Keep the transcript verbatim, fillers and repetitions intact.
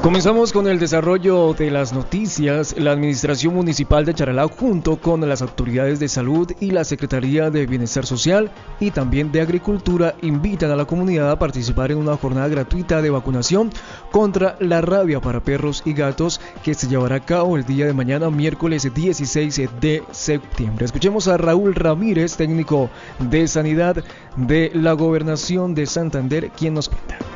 Comenzamos con el desarrollo de las noticias. La Administración Municipal de Charalá, junto con las autoridades de salud y la Secretaría de Bienestar Social y también de Agricultura, invitan a la comunidad a participar en una jornada gratuita de vacunación contra la rabia para perros y gatos que se llevará a cabo el día de mañana, miércoles dieciséis de septiembre. Escuchemos a Raúl Ramírez, técnico de Sanidad de la Gobernación de Santander, quien nos cuenta.